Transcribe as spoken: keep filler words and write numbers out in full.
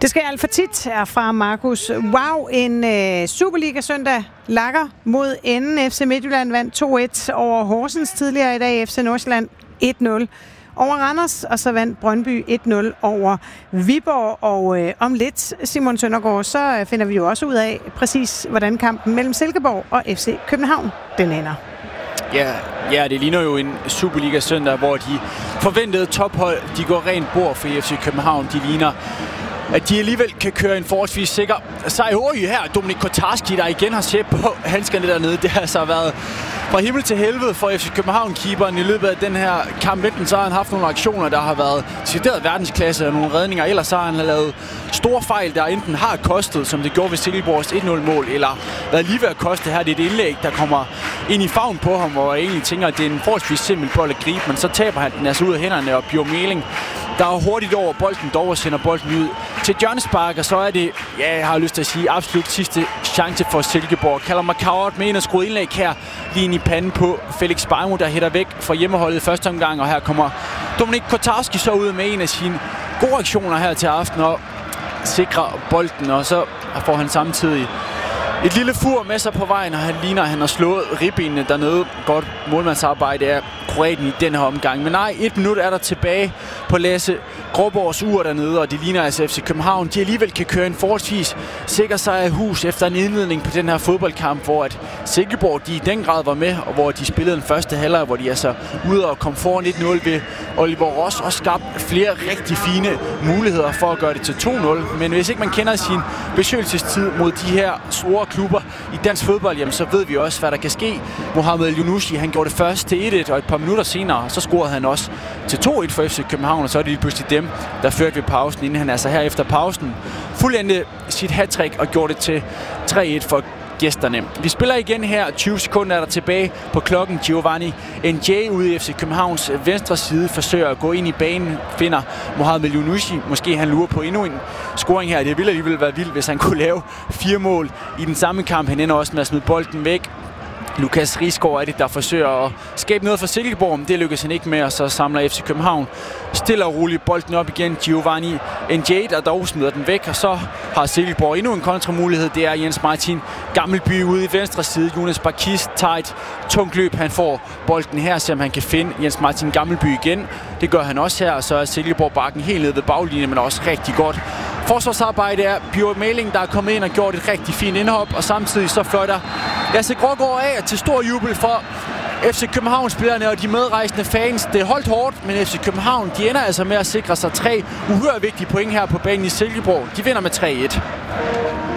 Det sker alt for tit her fra Markus. Wow, en øh, Superliga-søndag lakker mod enden. F C Midtjylland vandt to et over Horsens tidligere i dag. F C Nordsjælland et nul over Randers, og så vandt Brøndby et nul over Viborg. Og øh, om lidt, Simon Søndergaard, så finder vi jo også ud af præcis, hvordan kampen mellem Silkeborg og F C København den ender. Ja, ja, det ligner jo en Superliga-søndag, hvor de forventede tophold, de går rent bord for F C København. De ligner, at de alligevel kan køre en forholdsvis sikker sejr her. Dominik Kotarski, der igen har set på handskerne dernede. Det har altså været fra himmel til helvede for F C København-keeperen i løbet af den her kamp. Enten så har han haft nogle aktioner, der har været decideret verdensklasse og nogle redninger. Ellers så har han lavet store fejl, der enten har kostet, som det gjorde ved Silkeborgs et nul-mål, eller været lige ved at koste her. Det er et indlæg, der kommer ind i favn på ham, hvor jeg egentlig tænker, at det er en forholdsvis simpel bold at gribe, men så taber han den altså ud af hænderne, og Bjørn Meling, der er hurtigt over bolden, dog og sender bolden ud til hjørnespark, og så er det, ja, jeg har lyst til at sige, absolut sidste chance for Silkeborg. Callum McCowart med en og skruet indlæg her, lige ind i panden på Felix Beijmo, der hætter væk fra hjemmeholdet i første omgang, og her kommer Dominik Kotarski så ud med en af sine gode aktioner her til aften, og sikrer bolden, og så får han samtidig et lille fur med sig på vejen, og han ligner, at han har slået ribbenene dernede. Godt målmandsarbejde af kroaten i den her omgang. Men nej, et minut er der tilbage på Lasse Gråborgs ur dernede, og det ligner altså F C København. De alligevel kan køre en forholdsvis sikker sejr i hus efter en indledning på den her fodboldkamp, hvor at Silkeborg de i den grad var med, og hvor de spillede den første halvleg, hvor de altså ude og kom foran et nul ved Oliver Ross og skabte flere rigtig fine muligheder for at gøre det til to nul. Men hvis ikke man kender sin besøgelsestid mod de her store klubber i dansk fodbold, jamen, så ved vi også, hvad der kan ske. Mohamed El-Yunushi, han gjorde det først til et et, og et par minutter senere, så scorede han også til to et for F C København, og så er det lige pludselig dem, der førte ved pausen, inden han altså her efter pausen fuldendte sit hattrick og gjorde det til tre et for gæsterne. Vi spiller igen her. tyve sekunder er der tilbage på klokken. Giovanni N J ude i F C Københavns venstre side forsøger at gå ind i banen, finder Mohamed El-Yunushi. Måske han lurer på endnu en scoring her. Det ville alligevel være vildt, hvis han kunne lave fire mål i den samme kamp. Han ender også med at smide bolden væk. Lukas Risgaard er det, der forsøger at skabe noget for Silkeborg, men det lykkes han ikke med, og så samler F C København stille og roligt bolden op igen. Giovanni N J, der dog smider den væk, og så har Silkeborg endnu en kontramulighed. Det er Jens Martin Gammelby ude i venstre side. Jonas Bakis tager et tungt løb. Han får bolden her, så han kan finde Jens Martin Gammelby igen. Det gør han også her, og så er Silkeborg bakken helt nede ved baglinjen, men også rigtig godt forsvarsarbejde er Bjørn Meling, der er kommet ind og gjort et rigtig fint indhop, og samtidig så fløjter Lasse Grågaard af til stor jubel for F C København-spillerne og de medrejsende fans. Det er holdt hårdt, men F C København, de ender altså med at sikre sig tre uhyre vigtige point her på banen i Silkeborg. De vinder med tre et.